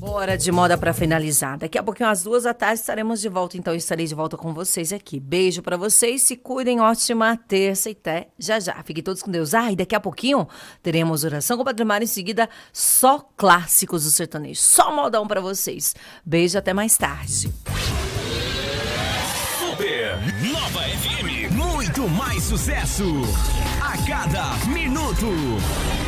Hora de moda para finalizar. Daqui a pouquinho, às 2 da tarde, estaremos de volta. Então, estarei de volta com vocês aqui. Beijo para vocês, se cuidem, ótima terça e até já já. Fiquem todos com Deus. E daqui a pouquinho, teremos oração com o Padre Mário. Em seguida, só clássicos do sertanejo. Só modão para vocês. Beijo, até mais tarde. Super Nova FM. Muito mais sucesso a cada minuto.